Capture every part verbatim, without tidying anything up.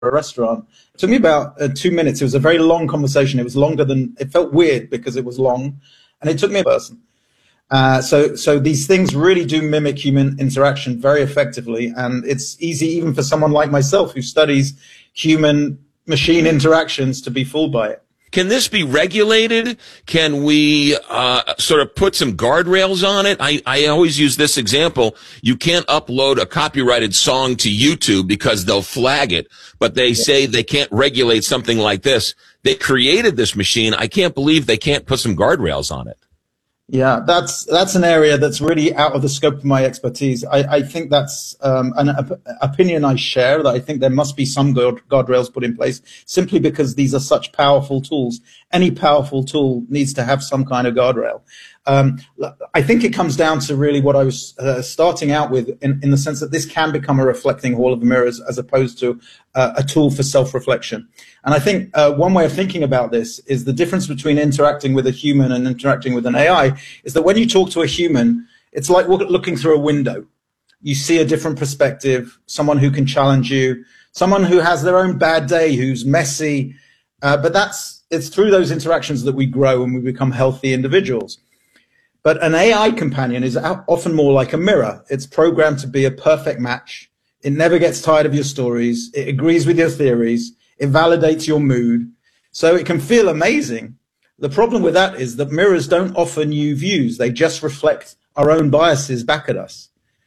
a restaurant. It took me about uh, two minutes. It was a very long conversation. It was longer than, it felt weird because it was long, and it took me a person. Uh, so, so these things really do mimic human interaction very effectively, and it's easy even for someone like myself who studies human-machine interactions to be fooled by it. Can this be regulated? Can we uh, sort of put some guardrails on it? I, I always use this example. You can't upload a copyrighted song to YouTube because they'll flag it, but they say they can't regulate something like this. They created this machine. I can't believe they can't put some guardrails on it. Yeah, that's that's an area that's really out of the scope of my expertise. I, I think that's um, an op opinion I share, that I think there must be some guard guardrails put in place, simply because these are such powerful tools. Any powerful tool needs to have some kind of guardrail. Um, I think it comes down to really what I was uh, starting out with, in, in the sense that this can become a reflecting hall of mirrors as opposed to uh, a tool for self-reflection. And I think uh, one way of thinking about this is the difference between interacting with a human and interacting with an A I is that when you talk to a human, it's like looking through a window. You see a different perspective, someone who can challenge you, someone who has their own bad day, who's messy. Uh, but that's, it's through those interactions that we grow and we become healthy individuals. But an A I companion is often more like a mirror. It's programmed to be a perfect match. It never gets tired of your stories. It agrees with your theories. It validates your mood. So it can feel amazing. The problem with that is that mirrors don't offer new views. They just reflect our own biases back at us.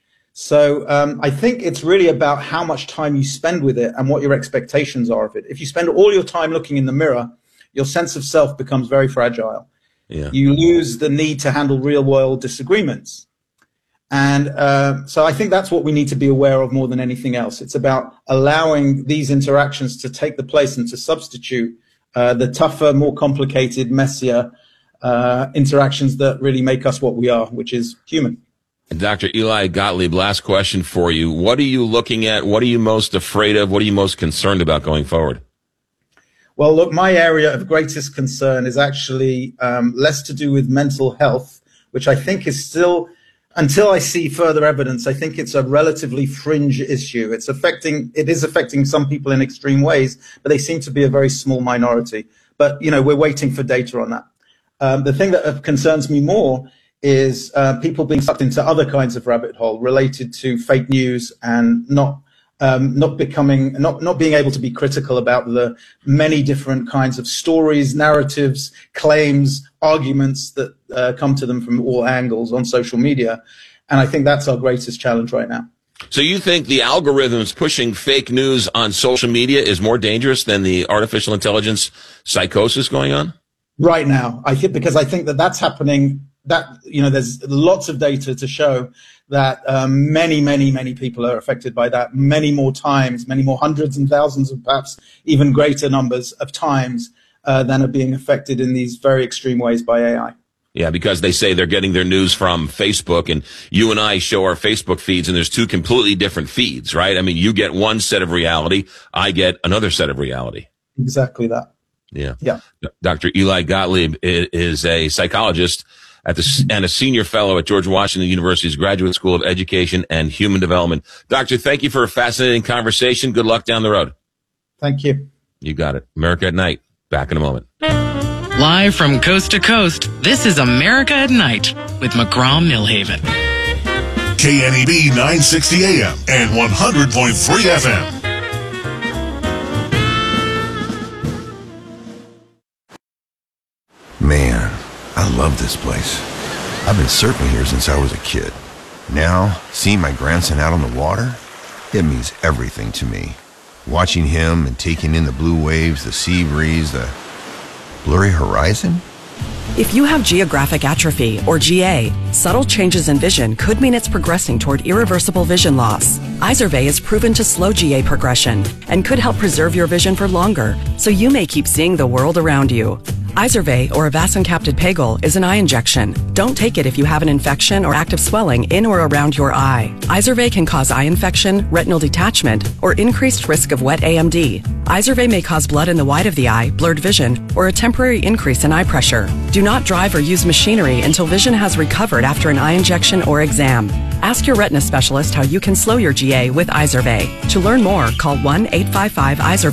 So um, I think it's really about how much time you spend with it and what your expectations are of it. If you spend all your time looking in the mirror, your sense of self becomes very fragile. Yeah. You lose the need to handle real-world disagreements. And uh, so I think that's what we need to be aware of more than anything else. It's about allowing these interactions to take the place and to substitute uh, the tougher, more complicated, messier uh, interactions that really make us what we are, which is human. Doctor Eli Gottlieb, last question for you. What are you looking at? What are you most afraid of? What are you most concerned about going forward? Well, look, my area of greatest concern is actually um, less to do with mental health, which I think is still, until I see further evidence, I think it's a relatively fringe issue. It's affecting, it is affecting some people in extreme ways, but they seem to be a very small minority. But, you know, we're waiting for data on that. Um, the thing that concerns me more is uh, people being sucked into other kinds of rabbit hole related to fake news and not Um, not becoming, not, not being able to be critical about the many different kinds of stories, narratives, claims, arguments that uh, come to them from all angles on social media. And I think that's our greatest challenge right now. So you think the algorithms pushing fake news on social media is more dangerous than the artificial intelligence psychosis going on? Right now, I think, because I think that that's happening, that, you know, there's lots of data to show that um, many, many, many people are affected by that many more times, many more hundreds and thousands of perhaps even greater numbers of times uh, than are being affected in these very extreme ways by A I. Yeah, because they say they're getting their news from Facebook, and you and I show our Facebook feeds, and there's two completely different feeds, right? I mean, you get one set of reality, I get another set of reality. Exactly that. Yeah. Yeah. Doctor Eli Gottlieb is a psychologist at the, and a senior fellow at George Washington University's Graduate School of Education and Human Development. Doctor, thank you for a fascinating conversation. Good luck down the road. Thank you. You got it. America at Night. Back in a moment. Live from coast to coast, this is America at Night with McGraw-Millhaven. K N E B nine sixty A M and one hundred point three F M. Man, I love this place. I've been surfing here since I was a kid. Now, seeing my grandson out on the water, it means everything to me. Watching him and taking in the blue waves, the sea breeze, the blurry horizon. If you have geographic atrophy, or G A, subtle changes in vision could mean it's progressing toward irreversible vision loss. Izervay is proven to slow G A progression and could help preserve your vision for longer, so you may keep seeing the world around you. Izervay, or avacincaptad pegol, is an eye injection. Don't take it if you have an infection or active swelling in or around your eye. Izervay can cause eye infection, retinal detachment, or increased risk of wet A M D. Izervay may cause blood in the white of the eye, blurred vision, or a temporary increase in eye pressure. Do not drive or use machinery until vision has recovered after an eye injection or exam. Ask your retina specialist how you can slow your G A with Izervay. To learn more, call one eight five five I Z E R V A Y